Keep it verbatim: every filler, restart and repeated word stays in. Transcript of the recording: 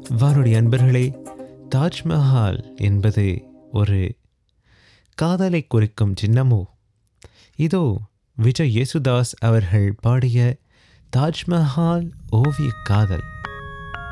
வானொலி அன்பர்களே, தாஜ்மஹால் என்பது ஒரு காதலை குறிக்கும் சின்னமோ? இதோ விஜய் யேசுதாஸ் அவர்கள் பாடிய தாஜ்மஹால் ஓவிய காதல்.